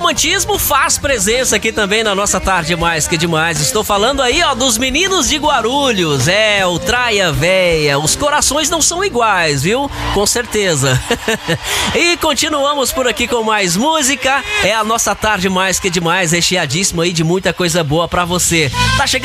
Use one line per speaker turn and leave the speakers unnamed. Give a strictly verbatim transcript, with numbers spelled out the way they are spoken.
romantismo faz presença aqui também na nossa tarde mais que demais. Estou falando aí, ó, dos meninos de Guarulhos. É, o Traia Véia. Os corações não são iguais, viu? Com certeza. E continuamos por aqui com mais música. É a nossa tarde mais que demais, recheadíssima aí de muita coisa boa pra você. Tá chegando